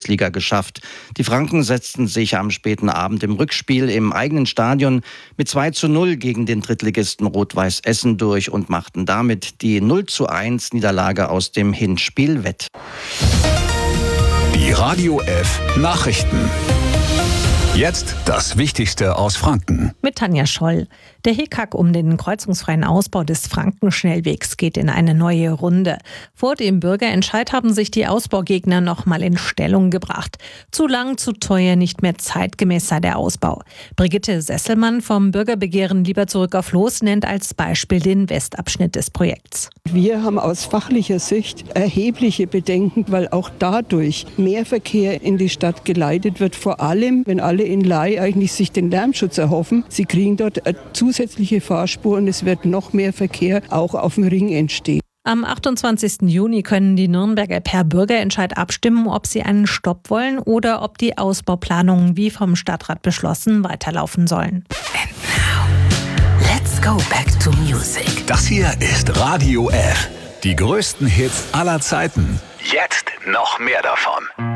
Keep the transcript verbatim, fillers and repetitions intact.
Bundesliga geschafft. Die Franken setzten sich am späten Abend im Rückspiel im eigenen Stadion mit zwei zu null gegen den Drittligisten Rot-Weiß Essen durch und machten damit die null zu eins Niederlage aus dem Hinspiel wett. Die Radio F Nachrichten. Jetzt das Wichtigste aus Franken. Mit Tanja Scholl. Der Hickhack um den kreuzungsfreien Ausbau des Frankenschnellwegs geht in eine neue Runde. Vor dem Bürgerentscheid haben sich die Ausbaugegner noch mal in Stellung gebracht. Zu lang, zu teuer, nicht mehr zeitgemäß sei der Ausbau. Brigitte Sesselmann vom Bürgerbegehren Lieber zurück auf Los nennt als Beispiel den Westabschnitt des Projekts. Wir haben aus fachlicher Sicht erhebliche Bedenken, weil auch dadurch mehr Verkehr in die Stadt geleitet wird. Vor allem, wenn alle in Ley eigentlich sich den Lärmschutz erhoffen. Sie kriegen dort eine zusätzliche Fahrspur und es wird noch mehr Verkehr auch auf dem Ring entstehen. Am achtundzwanzigsten Juni können die Nürnberger per Bürgerentscheid abstimmen, ob sie einen Stopp wollen oder ob die Ausbauplanungen wie vom Stadtrat beschlossen weiterlaufen sollen. And now, let's go back to music. Das hier ist Radio F. Die größten Hits aller Zeiten. Jetzt noch mehr davon.